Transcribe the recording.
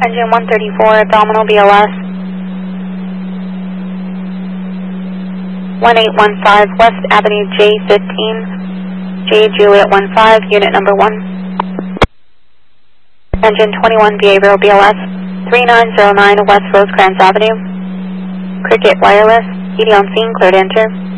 Engine 134, abdominal BLS. 1815 West Avenue J15, J Juliet 15, unit number 1. Engine 21, behavioral BLS. 3909 West Rosecrans Avenue. Cricket Wireless, ED on scene, cleared to enter.